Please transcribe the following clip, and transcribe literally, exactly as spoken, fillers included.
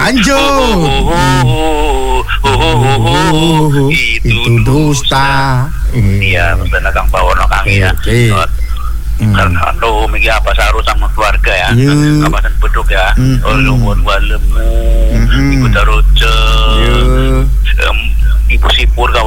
lanjut. Oh, oh, oh, oh, oh, oh, oh. Itu, Itu dusta. Iya, benar Kang Bawono Kang ya. Oke. Karena lo miki apa sarus sama keluarga ya, Iya. kawasan beduk ya, Mm-mm. ulun walemu, Mm-mm. ibu taroce, Iya. em, ibu sipur kawan